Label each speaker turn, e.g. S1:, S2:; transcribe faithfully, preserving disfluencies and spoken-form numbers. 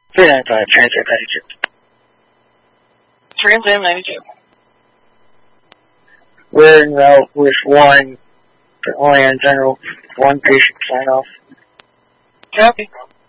S1: three ninety-five, transit ninety-two.
S2: Transit ninety-two.
S1: We're en route with one, only on general, one patient sign off.
S2: Copy.